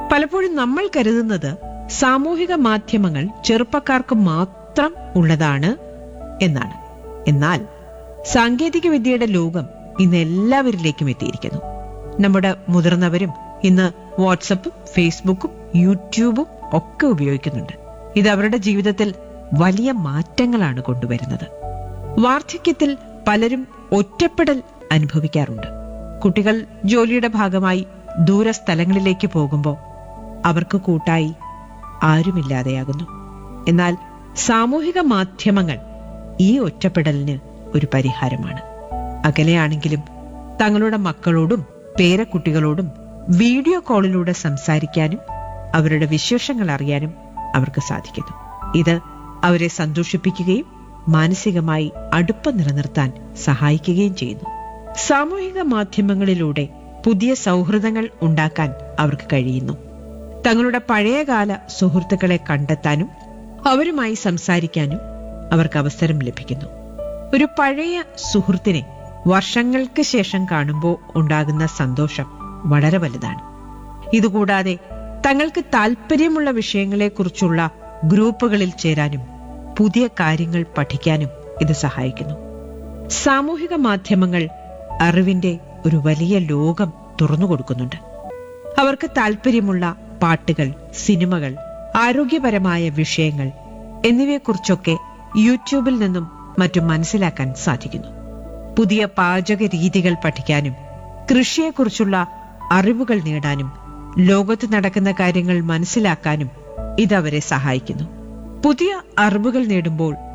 പലപ്പോഴും നമ്മൾ കരുതുന്നത് സാമൂഹിക മാധ്യമങ്ങൾ ചെറുപ്പക്കാർക്ക് മാത്രം ഉള്ളതാണ് എന്നാണ്. എന്നാൽ സാങ്കേതിക വിദ്യയുടെ ലോകം ഇന്ന് എല്ലാവരിലേക്കും എത്തിയിരിക്കുന്നു. നമ്മുടെ മുതിർന്നവരും ഇന്ന് വാട്സപ്പും ഫേസ്ബുക്കും യൂട്യൂബും ഒക്കെ ഉപയോഗിക്കുന്നുണ്ട്. ഇത് അവരുടെ ജീവിതത്തിൽ വലിയ മാറ്റങ്ങളാണ് കൊണ്ടുവരുന്നത്. വാർദ്ധക്യത്തിൽ പലരും ഒറ്റപ്പെടൽ അനുഭവിക്കാറുണ്ട്. കുട്ടികൾ ജോലിയുടെ ഭാഗമായി ദൂരസ്ഥലങ്ങളിലേക്ക് പോകുമ്പോൾ അവർക്ക് കൂട്ടായി ആരുമില്ലാതെയാകുന്നു. എന്നാൽ സാമൂഹിക മാധ്യമങ്ങൾ ഈ ഒറ്റപ്പെടലിന് ഒരു പരിഹാരമാണ്. അകലെയാണെങ്കിലും തങ്ങളുടെ മക്കളോടും പേരക്കുട്ടികളോടും വീഡിയോ കോളിലൂടെ സംസാരിക്കാനും അവരുടെ വിശേഷങ്ങൾ അറിയാനും അവർക്ക് സാധിക്കുന്നു. ഇത് അവരെ സന്തോഷിപ്പിക്കുകയും മാനസികമായി അടുപ്പം നിലനിർത്താൻ സഹായിക്കുകയും ചെയ്യുന്നു. സാമൂഹിക മാധ്യമങ്ങളിലൂടെ പുതിയ സൗഹൃദങ്ങൾ ഉണ്ടാക്കാൻ അവർക്ക് കഴിയുന്നു. തങ്ങളുടെ പഴയകാല സുഹൃത്തുക്കളെ കണ്ടെത്താനും അവരുമായി സംസാരിക്കാനും അവർക്ക് അവസരം ലഭിക്കുന്നു. ഒരു പഴയ സുഹൃത്തിനെ വർഷങ്ങൾക്ക് ശേഷം കാണുമ്പോൾ ഉണ്ടാകുന്ന സന്തോഷം വളരെ വലുതാണ്. ഇതുകൂടാതെ തങ്ങൾക്ക് താല്പര്യമുള്ള വിഷയങ്ങളെക്കുറിച്ചുള്ള ഗ്രൂപ്പുകളിൽ ചേരാനും പുതിയ കാര്യങ്ങൾ പഠിക്കാനും ഇത് സഹായിക്കുന്നു. സാമൂഹിക മാധ്യമങ്ങൾ അറിവിന്റെ ഒരു വലിയ ലോകം തുറന്നുകൊടുക്കുന്നുണ്ട്. അവർക്ക് താല്പര്യമുള്ള പാട്ടുകൾ, സിനിമകൾ, ആരോഗ്യപരമായ വിഷയങ്ങൾ എന്നിവയെക്കുറിച്ചൊക്കെ യൂട്യൂബിൽ നിന്നും മറ്റും മനസ്സിലാക്കാൻ സാധിക്കുന്നു. പുതിയ പാചക രീതികൾ പഠിക്കാനും കൃഷിയെക്കുറിച്ചുള്ള അറിവുകൾ നേടാനും ലോകത്ത് നടക്കുന്ന കാര്യങ്ങൾ മനസ്സിലാക്കാനും ഇതവരെ സഹായിക്കുന്നു. പുതിയ അറിവുകൾ നേടുമ്പോൾ